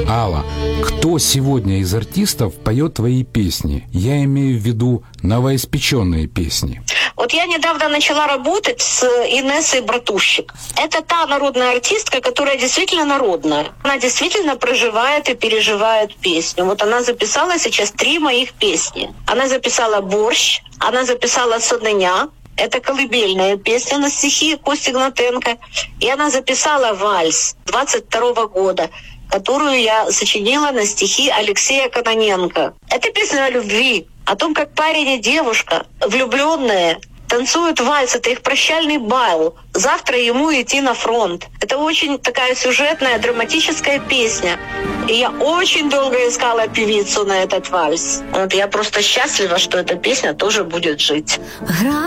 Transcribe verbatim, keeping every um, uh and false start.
Алла, кто сегодня из артистов поет твои песни? Я имею в виду новоиспеченные песни. Вот я недавно начала работать с Инессой Братущик. Это та народная артистка, которая действительно народная. Она действительно проживает и переживает песню. Вот она записала сейчас три моих песни. Она записала «Борщ», она записала «Содыня». Это колыбельная песня на стихи Кости Гнатенко. И она записала «Вальс» двадцать второго года, которую я сочинила на стихи Алексея Кононенко. Это песня о любви, о том, как парень и девушка, влюбленные, танцуют вальс. Это их прощальный бал. Завтра ему идти на фронт. Это очень такая сюжетная, драматическая песня. И я очень долго искала певицу на этот вальс. Вот я просто счастлива, что эта песня тоже будет жить.